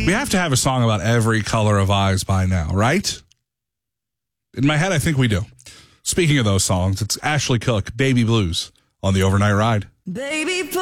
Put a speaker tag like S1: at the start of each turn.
S1: We have to have a song about every color of eyes by now, right? In my head, I think we do. Speaking of those songs, it's Ashley Cook, Baby Blues, on the Overnight Ride.
S2: Baby,